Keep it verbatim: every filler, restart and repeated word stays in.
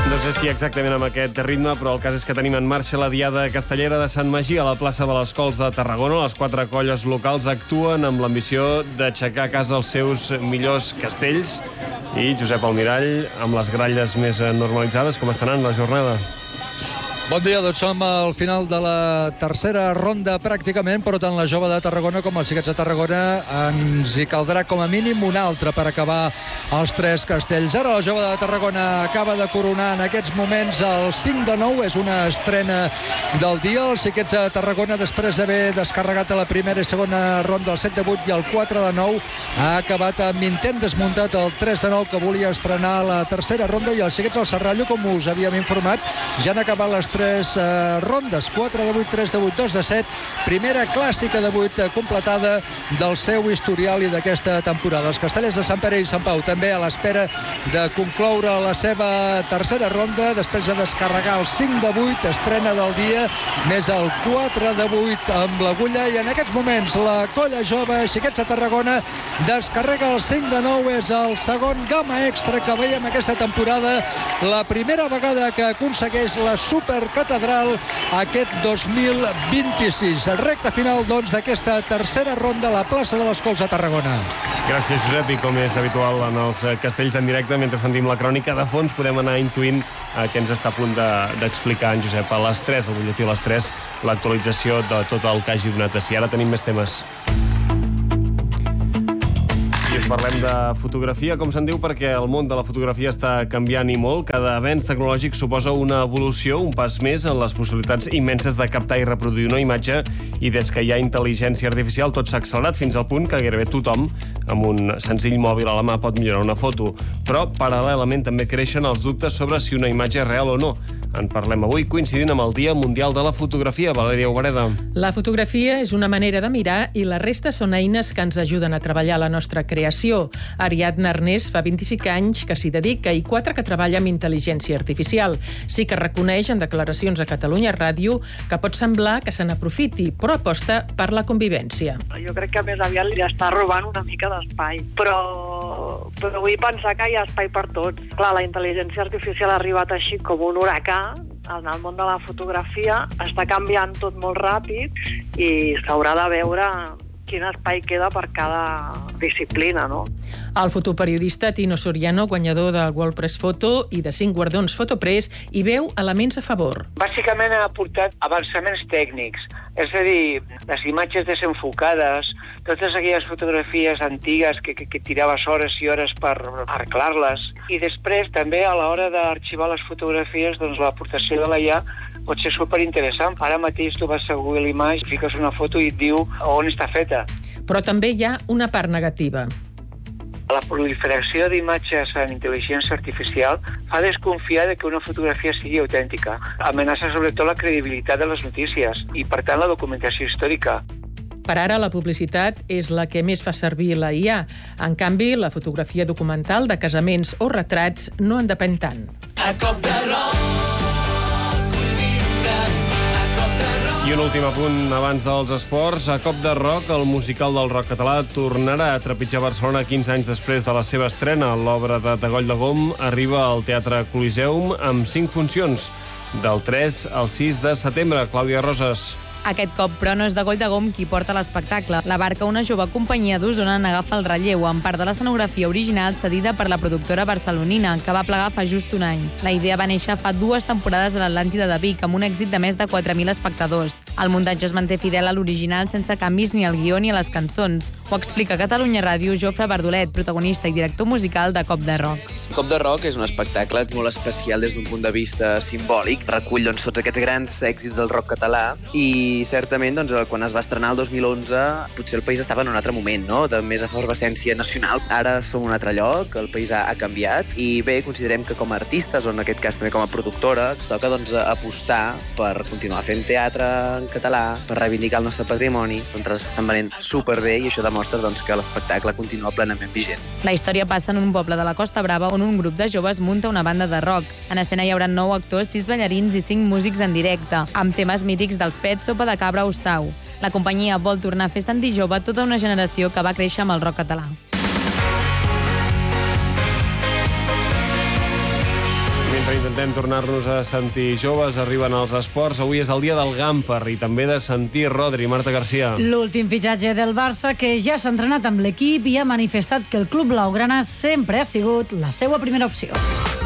No sé si exactament amb aquest ritme, però el cas és que tenim en marxa la Diada Castellera de Sant Magí a la plaça de les Cols de Tarragona. Les quatre colles locals actuen amb l'ambició d'aixecar a casa els seus millors castells. I Josep Almirall, amb les gralles més normalitzades, com estan en la jornada? Bon dia, doncs som al final de la tercera ronda pràcticament, però tant la Jove de Tarragona com els Xiquets de Tarragona ens hi caldrà com a mínim una altra per acabar els tres castells. Ara la Jove de Tarragona acaba de coronar en aquests moments el cinc de nou, és una estrena del dia. Els Xiquets de Tarragona, després d'haver descarregat a la primera i segona ronda el set de vuit i el quatre de nou, ha acabat amb intent desmuntat el tres de nou que volia estrenar la tercera ronda, i els Xiquets del Serrallo, com us havíem informat, ja han acabat les tres uh, rondes, quatre de vuit, tres de vuit, dos de set, primera clàssica de vuit uh, completada del seu historial i d'aquesta temporada. Els castellers de Sant Pere i Sant Pau també a l'espera de concloure la seva tercera ronda, després de descarregar el cinc de vuit, estrena del dia, més el quatre de vuit amb l'agulla, i en aquests moments la colla jove Xiquets de Tarragona descarrega el cinc de nou, és el segon gamma extra que veiem aquesta temporada, la primera vegada que aconsegueix la super catedral aquest dos mil vint-i-sis. Recta final, doncs, d'aquesta tercera ronda a la plaça de les Cols de Tarragona. Gràcies, Josep, i com és habitual en els castells en directe, mentre sentim la crònica de fons, podem anar intuint eh, què ens està a punt d'explicar de, en Josep. A les tres, al butlletí a les tres, l'actualització de tot el que hagi donat de si. Ara tenim més temes. Parlem de fotografia, com se'n diu, perquè el món de la fotografia està canviant i molt. Cada avenç tecnològic suposa una evolució, un pas més en les possibilitats immenses de captar i reproduir una imatge, i des que hi ha intel·ligència artificial tot s'ha accelerat fins al punt que gairebé tothom amb un senzill mòbil a la mà pot millorar una foto. Però paral·lelament també creixen els dubtes sobre si una imatge és real o no. En parlem avui coincidint amb el Dia Mundial de la Fotografia. Valèria Obreda. La fotografia és una manera de mirar i la resta són eines que ens ajuden a treballar la nostra creació. Ariadna Arnés fa vint-i-cinc anys que s'hi dedica i quatre que treballa amb intel·ligència artificial. Sí que reconeix en declaracions a Catalunya Ràdio que pot semblar que se n'aprofiti, però aposta per la convivència. Jo crec que més aviat li està robant una mica d'espai, però, però vull pensar que hi ha espai per tots. Clar, la intel·ligència artificial ha arribat així com un huracà en el món de la fotografia, està canviant tot molt ràpid i s'haurà de veure quin espai queda per cada disciplina, no? El fotoperiodista Tino Soriano, guanyador del World Press Photo i de cinc guardons Fotopress, hi veu elements a favor. Bàsicament ha aportat avançaments tècnics, és a dir, les imatges desenfocades, totes aquelles fotografies antigues que, que, que tiraves hores i hores per arreglar-les. I després, també, a l'hora d'arxivar les fotografies, doncs l'aportació de la I A pot ser superinteressant. Ara mateix tu vas a Google Images, fiques una foto i et diu on està feta. Però també hi ha una part negativa. La proliferació d'imatges en intel·ligència artificial fa desconfiar de que una fotografia sigui autèntica. Amenaça sobretot la credibilitat de les notícies i, per tant, la documentació històrica. Per ara, la publicitat és la que més fa servir la I A. En canvi, la fotografia documental de casaments o retrats no en depèn tant. A cop de rock. I un últim apunt abans dels esports. A cop de rock, el musical del rock català tornarà a trepitjar Barcelona quinze anys després de la seva estrena. L'obra de Degoll de Gom arriba al Teatre Coliseum amb cinc funcions, del tres al sis de setembre. Clàudia Roses. Aquest cop, però, no és Degoll de Gom qui porta l'espectacle. La barca una jove companyia d'Osona n'agafa el relleu, amb part de l'escenografia original cedida per la productora barcelonina, que va plegar fa just un any. La idea va néixer fa dues temporades a l'Atlàntida de Vic, amb un èxit de més de quatre mil espectadors. El muntatge es manté fidel a l'original, sense canvis ni al guió ni a les cançons. Ho explica a Catalunya Ràdio Jofre Bardolet, protagonista i director musical de Cop de Rock. Cop de Rock és un espectacle molt especial des d'un punt de vista simbòlic. Recull doncs, tots aquests grans èxits del rock català i certament, doncs, quan es va estrenar el dos mil onze, potser el país estava en un altre moment, no?, de més efervescència nacional. Ara som en un altre lloc, el país ha, ha canviat, i bé, considerem que com a artistes, o en aquest cas també com a productora, ens toca doncs, apostar per continuar fent teatre en català, per reivindicar el nostre patrimoni. Nosaltres estem venent superbé i això demostra doncs, que l'espectacle continua plenament vigent. La història passa en un poble de la Costa Brava on un grup de joves munta una banda de rock. En escena hi haurà nou actors, sis ballarins i cinc músics en directe, amb temes mítics dels Pets, Sopa de Cabra o Sau. La companyia vol tornar a fer sentir jove tota una generació que va créixer amb el rock català. Sempre intentem tornar-nos a sentir joves, arriben als esports. Avui és el dia del gamper i també de sentir Rodri. Marta Garcia. L'últim fitxatge del Barça, que ja s'ha entrenat amb l'equip i ha manifestat que el club blaugrana sempre ha sigut la seva primera opció.